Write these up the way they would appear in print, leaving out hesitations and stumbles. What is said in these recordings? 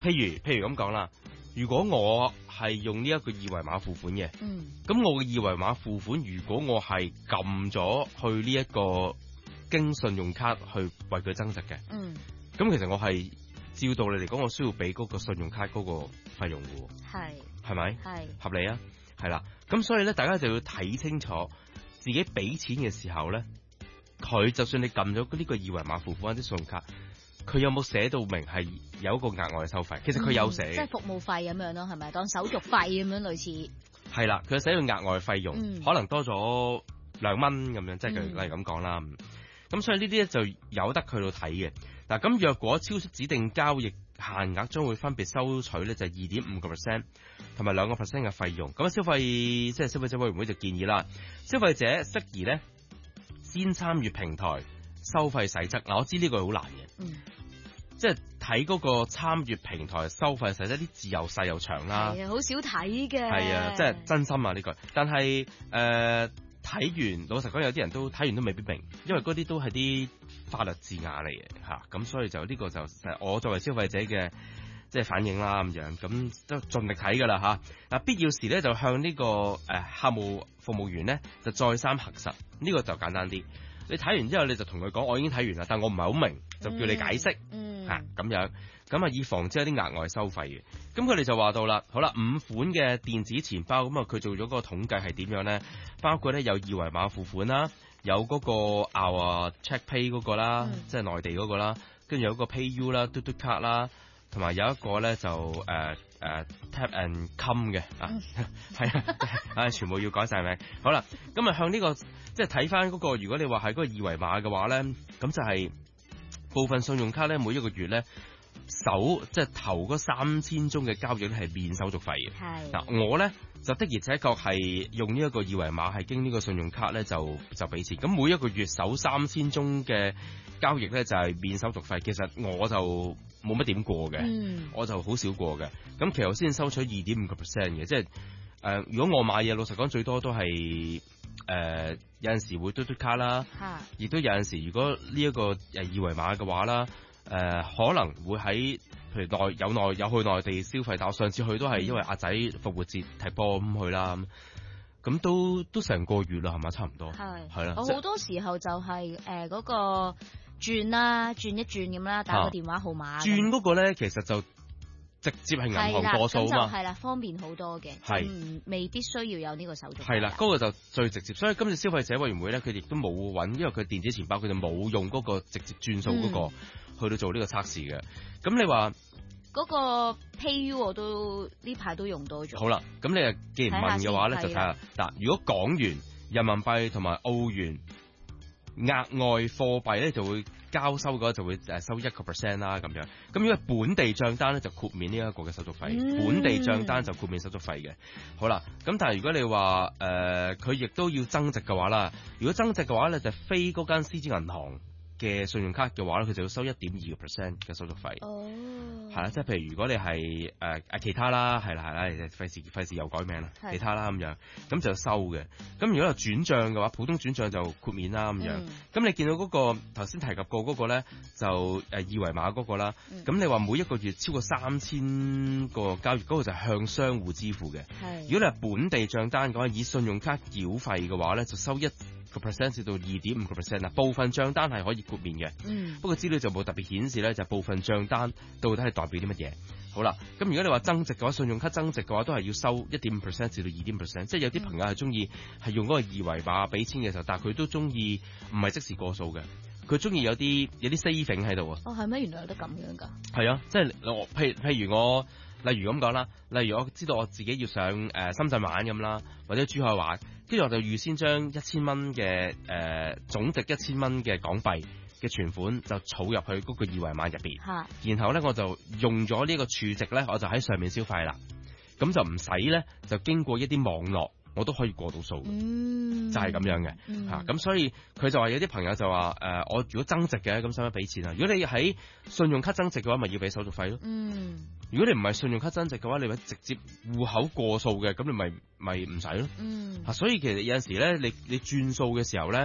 譬如咁講啦，如果我係用呢一個二維碼付款嘅，咁我嘅二維碼付款，如果我係撳咗去呢一個經信用卡去為佢增值嘅，咁其實我係照道理嚟講，我需要俾嗰個信用卡嗰個費用嘅，係咪？係合理啊，係啦。咁所以咧，大家就要睇清楚自己俾錢嘅時候咧，佢就算你撳咗呢個二維碼付款啲信用卡，佢有冇寫到明係有一個額外嘅收費？其實佢有寫， 即係服務費咁樣咯，係咪當手續費咁樣類似？係啦，佢寫到額外費用，可能多咗2蚊咁樣，即係例如咁講啦。咁所以呢啲咧就有得佢到睇嘅。嗱，咁若果超出指定交易限額，將會分別收取咧就係 2.5% 同埋2% 嘅費用。咁消費者委員會就建議啦，消費者適宜咧先參閱平台收費細則。嗱，我知呢個好難嘅，即係睇嗰個參閱平台收費細則，啲字又細又長啦， 係啊，好少睇嘅。係啊， 即係真心啊呢句。但係睇完，老實講有啲人都睇完都未必明，因為嗰啲都係啲法律字眼嚟嘅嚇，咁所以就呢個就我作為消費者嘅即係反應啦咁樣，咁都盡力睇㗎啦嚇。嗱，必要時咧就向呢個客務服務員咧就再三核實，呢個就簡單啲。你睇完之後你就同佢講，我已經睇完啦，但我唔係好明，就叫你解釋嚇咁樣，咁啊以防止有啲額外收費嘅。咁佢哋就話到啦，好啦，5款嘅電子錢包，咁啊佢做咗個統計係點樣咧？包括咧有二維碼付款啦，有嗰個Check Pay 嗰個啦，即係內地嗰個啦，跟住有個 PayU 啦、嘟嘟卡啦，同埋有一個咧就Tap and Come 嘅係啊，全部要改晒名。好啦，咁啊向呢個即係睇翻嗰個，如果你話係嗰個二維碼嘅話咧，咁就係部分信用卡咧每一個月咧。即係頭嗰3000宗嘅交易咧係免手續費嘅。係嗱，我咧就的而且確係用呢一個二維碼係經呢個信用卡咧就俾錢。咁每一個月首3000宗嘅交易咧就係免手續費。其實我就冇乜點過嘅，我就好少過嘅。咁其實我先收取 2.5% 嘅，即係如果我買嘢，老實講最多都係有陣時會嘟嘟卡啦，亦都有陣時如果呢一個二維碼嘅話啦。可能會喺譬如有去內地消費，但我上次去都係因為阿仔復活節踢波咁去啦，咁都成個月啦，係咪差唔多？係啦， 我好多時候就係嗰個轉一轉咁啦，打個電話號碼。轉嗰個咧，其實就直接係銀行過數嘛， 係啦，方便好多嘅，未必需要有呢個手續。 係啦，嗰個就最直接。所以今次消費者委員會咧，佢亦都冇揾，因為佢電子錢包佢就冇用嗰個直接轉數嗰個。去到做呢個測試嘅，咁你話嗰個 PayU 我都呢排都用多咗。 好啦，咁你既然問嘅話咧，就睇下嗱，如果港元、人民幣同埋澳元額外貨幣咧，就會交收嘅話就會收1% 啦咁樣。咁如果本地帳單咧就豁免呢一個嘅手續費，本地帳單就豁免手續費嘅。好啦，咁但係如果你話佢亦都要增值嘅話啦，如果增值嘅話咧就非嗰間獅子銀行嘅信用卡嘅話咧，佢就要收1.2% 嘅手續費。係啦，即係譬如如果你係其他啦，係啦，費事又改名啦，其他啦咁樣，咁就收嘅。咁如果係轉帳嘅話，普通轉帳就豁免啦咁樣。咁你見到嗰個頭先提及過嗰個咧，就二維碼嗰個啦。咁你話每一個月超過3000個交易，嗰個就係向商戶支付嘅。如果你係本地帳單嘅話，以信用卡繳費嘅話咧，就收1% 至到 2.5% 啦，部分帳單係可以豁免嘅。不過資料就冇特別顯示咧，就部分帳單到底係代表啲乜嘢？好啦，咁如果你話增值嘅話，信用卡增值嘅話都係要收 1.5% 至到 2.5%，即係有啲朋友係中意係用嗰個二維碼俾錢嘅時候，但係佢都中意唔係即時過數嘅，佢中意有啲 saving 喺度啊。 係咩？原來有得咁樣㗎？ 係啊，即係譬如我。例如咁講啦，例如我知道我自己要上深圳玩咁啦，或者珠海玩，跟住我就預先將1000蚊嘅總值1000蚊嘅港幣嘅存款就儲入去嗰個二維碼入邊，然後咧我就用咗呢個儲值咧，我就喺上面消費啦，咁就唔使咧就經過一啲網絡。我都可以過到數，就係咁樣嘅嚇。咁所以佢就話有啲朋友就話我如果增值嘅咁使唔使俾錢啊？如果你喺信用卡增值嘅話，咪要俾手續費咯。如果你唔係信用卡增值嘅話，你咪直接戶口過數嘅，咁你咪唔使咯。所以其實有陣時咧，你轉數嘅時候咧，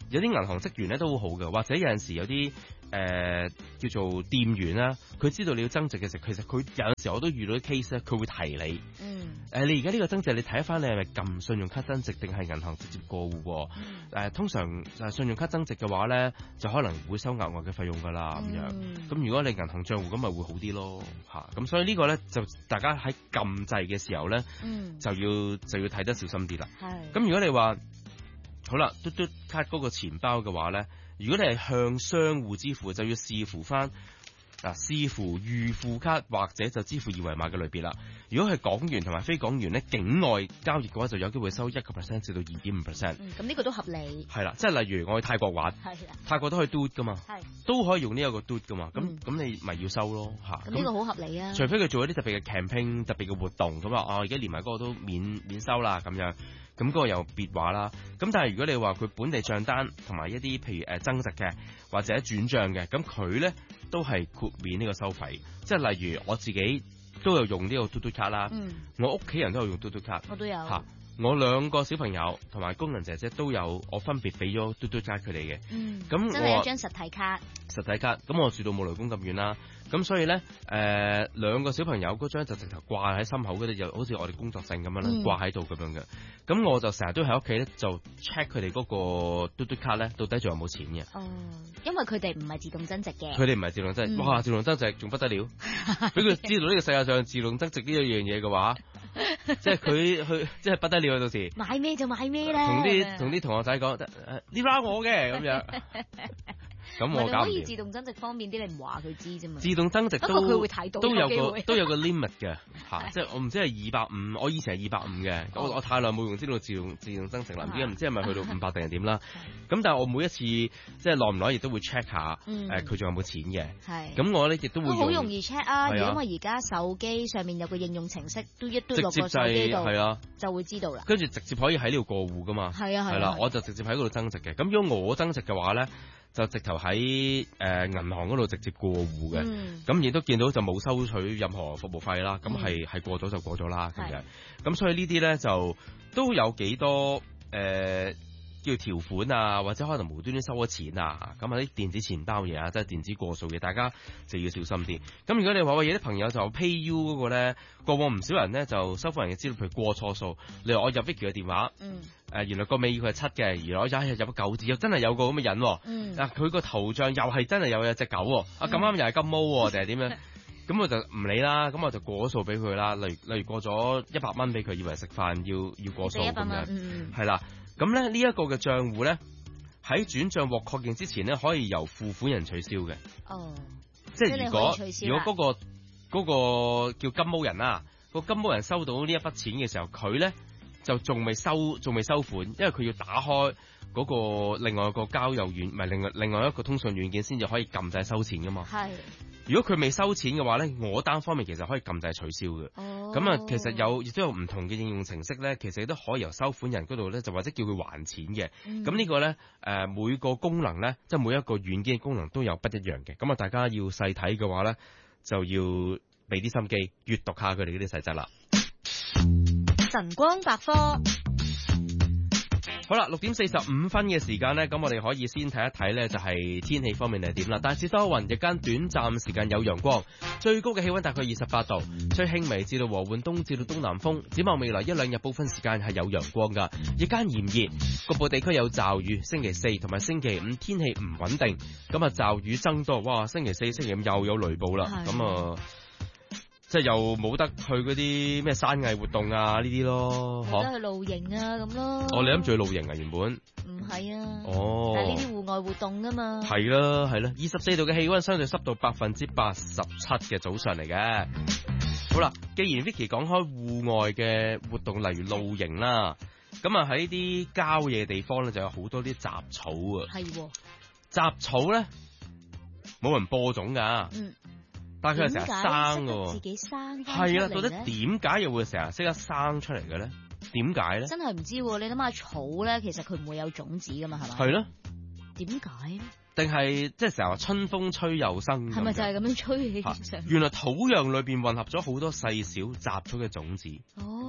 有啲銀行職員咧都好好嘅，或者有陣時有啲叫做店員啦，佢知道你要增值嘅時候，其實佢有陣時我都遇到啲 case 咧，佢會提你。你而家呢個增值，你睇翻你係咪撳信用卡增值定係銀行直接過戶？通常信用卡增值嘅話咧，就可能會收額外嘅費用㗎啦咁樣。咁如果你銀行帳戶咁咪會好啲咯嚇。咁所以呢個咧就大家喺撳掣嘅時候咧，就要睇得小心啲啦。咁如果你話好啦，嘟嘟卡嗰個錢包嘅話咧，如果你係向商戶支付，就要視乎翻視乎預付卡或者就支付二維碼嘅類別啦。如果係港元同埋非港元咧，境外交易嘅話就有機會收1% 至到2.5%。 咁呢個都合理。 係啦，即係例如我去泰國玩，泰國都可以嘟噶嘛，都可以用呢一個嘟噶嘛。咁你咪要收咯嚇。咁呢個好合理啊。 除非佢做一啲特別嘅 campaign、特別嘅活動，咁而家連埋嗰個都免收啦咁樣。咁嗰個又別話啦。咁但係如果你話佢本地帳單同埋一啲譬如增值嘅或者轉帳嘅，咁佢咧都係豁免呢個收費。即係例如我自己都有用呢個嘟嘟卡啦，我屋企人都有用嘟嘟卡， 我都有嚇。我兩個小朋友同埋工人姐姐都有，我分別俾咗嘟嘟卡佢哋嘅。咁真係一張實體卡。 咁我住到冇雷公咁遠啦。咁所以咧，兩個小朋友嗰張就直頭掛喺心口嗰度，就好似我哋工作證咁樣啦，掛喺度咁樣嘅。咁我就成日都喺屋企咧，就 check 佢哋嗰個嘟嘟卡咧，到底仲有冇錢嘅。 因為佢哋唔係自動增值嘅。 佢哋唔係自動增值，哇！自動增值仲不得了，俾佢知道呢個世界上自動增值呢一樣嘢嘅話，即係佢去，即係不得了啊！到時買咩就買咩啦。 同啲同學仔講，呢 round 我嘅咁樣。咁我搞唔掂。 可以自動增值方面啲，你唔話佢知啫嘛。 自動增值不過佢會睇到， 都有個 limit 嘅嚇，即係我唔知係250，我以前係250嘅，我太耐冇用知道自動增值啦，唔知係咪去到500定係點啦？咁但係我每一次即係耐唔耐亦都會 check 下佢仲有冇錢嘅。咁我咧亦都會好容易 check 啊，因為而家手機上面有個應用程式，都一嘟落個手機度，就會知道啦。 跟住直接可以喺呢度過戶噶嘛。係啦，我就直接喺嗰度增值嘅。咁如果我增值嘅話咧，就直頭喺銀行嗰度直接過戶嘅，咁亦都見到就冇收取任何服務費啦，咁係過咗就過咗啦咁樣。咁所以呢啲咧就都有幾多叫條款啊，或者可能無端端收咗錢啊，咁啲電子錢包嘢啊，即係電子過數嘅，大家就要小心啲。咁如果你話有啲朋友就 PayU 嗰個咧，過往唔少人咧就收貨人嘅資料，譬如過錯數，例如我入 Vicky 嘅電話，原來個尾佢係7嘅，原來我入咗9字，又真係有個咁嘅人，佢個頭像又係真係有隻狗，咁啱又係金毛定係點樣？咁我就唔理啦，咁我就過咗數俾佢啦。例如過咗100蚊俾佢，以為食飯要過數咁樣，係啦。咁咧呢一個嘅賬戶咧喺轉賬獲確認之前咧，可以由付款人取消嘅。即係如果嗰個叫金毛人啦，個金毛人收到呢一筆錢嘅時候，佢咧就仲未收款，因為佢要打開嗰個另外一個交友軟，唔係另外一個通訊軟件先至可以撳掣收錢噶嘛。如果佢未收錢嘅話咧，我單方面其實可以撳掣取消嘅。咁其實亦都有唔同嘅應用程式咧，其實亦都可以由收款人嗰度咧，就或者叫佢還錢嘅。咁呢個咧每個功能咧，即係每一個軟件嘅功能都有不一樣嘅。咁大家要細睇嘅話咧，就要俾啲心機閱讀下佢哋嗰啲細則啦。 晨光百科。 好啦，6點45分嘅時間呢，咁我哋可以先睇一睇呢，就係天氣方面係點啦。大致多雲，日間短暫時間有陽光，最高嘅氣溫大概28度，吹輕微至到和緩東至到東南風。展望未來1、2日部分時間係有陽光噶，日間炎熱，局部地區有驟雨。星期4同埋星期5天氣唔穩定，咁驟雨增多。哇，星期4、星期5又有雷暴啦，咁即係又冇得去嗰啲咩山藝活動啊呢啲咯， 冇得去露營啊咁咯。 你諗住去露營啊原本？ 唔係啊。但係呢啲戶外活動㗎嘛。係啦，24度嘅氣溫，相對濕度87%嘅早上嚟嘅。好啦，既然 Vicky 講開戶外嘅活動，例如露營啦，咁喺啲郊野地方咧就有好多啲雜草啊。係。雜草咧冇人播種㗎。但係佢係成日生嘅， 自己生係啊，到底點解又會成日識得生出嚟嘅咧？點解咧？ 真係唔知，你諗下草咧，其實佢唔會有種子噶嘛，係咪？ 係咯。 點解咧？ 定係即係成日話春風吹又生？ 係咪就係咁樣吹起上？ 原來土壤裏邊混合咗好多細小雜草嘅種子。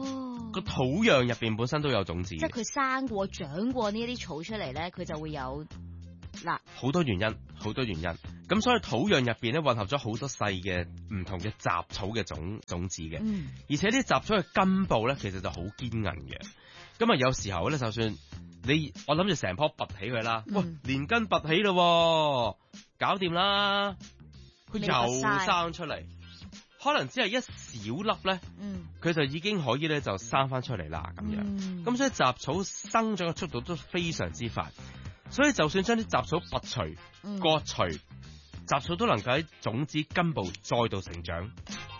個土壤入邊本身都有種子， 即係佢生過長過呢一啲草出嚟咧，佢就會有嗱好多原因，咁所以土壤入邊咧混合咗好多細嘅唔同嘅雜草嘅種子嘅，而且啲雜草嘅根部咧其實就好堅韌嘅。咁啊有時候咧，就算我諗住成棵拔起佢啦，喂，連根拔起咯，搞掂啦，佢又生出嚟，可能只係一小粒咧，佢就已經可以咧就生翻出嚟啦咁樣。咁所以雜草生長嘅速度都非常之快，所以就算將啲雜草拔除、割除，雜草都能夠喺種子根部再度成長。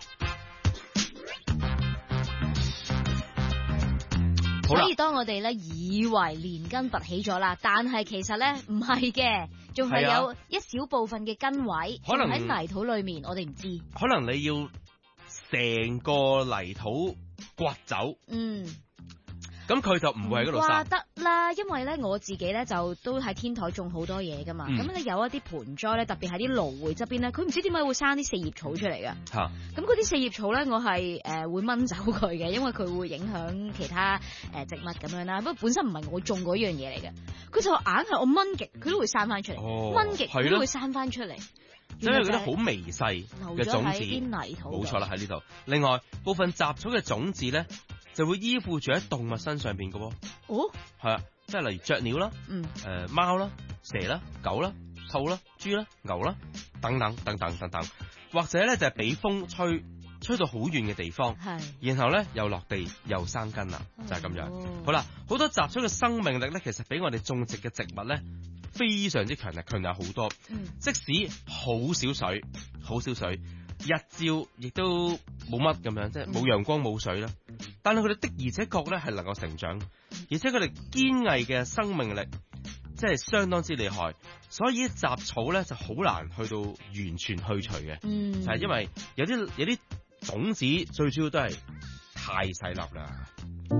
所以當我哋咧以為連根拔起咗啦，但係其實咧唔係嘅，仲係有一小部分嘅根位，可能喺泥土裏面，我哋唔知。 可能你要成個泥土刮走。咁佢就唔會喺嗰度生。 話得啦，因為咧我自己咧就都喺天台種好多嘢噶嘛。咁你有一啲盆栽咧，特別係啲蘆薈側邊咧，佢唔知點解會生啲四葉草出嚟嘅。咁嗰啲四葉草咧，我係會掹走佢嘅，因為佢會影響其他植物咁樣啦。不過本身唔係我種嗰樣嘢嚟嘅，佢就硬係我掹極，佢都會生翻出嚟。掹極佢都會生翻出嚟。 因為佢啲好微細嘅種子， 啲泥土。 冇錯啦，喺呢度。另外部分雜草嘅種子咧，就會依附住喺動物身上邊嘅喎。係啊，即係例如雀鳥啦，貓啦、蛇啦、狗啦、兔啦、豬啦、牛啦，等等，或者咧就係俾風吹到好遠嘅地方，然後咧又落地又生根啦，就係咁樣。好啦，好多雜草嘅生命力咧，其實比我哋種植嘅植物咧非常之強大好多。即使好少水，日照亦都冇乜咁樣，即係冇陽光冇水啦。但係佢哋的而且確咧係能夠成長，而且佢哋堅毅嘅生命力即係相當之厲害，所以啲雜草咧就好難去到完全去除嘅。就係因為有啲種子最主要都係太細粒啦。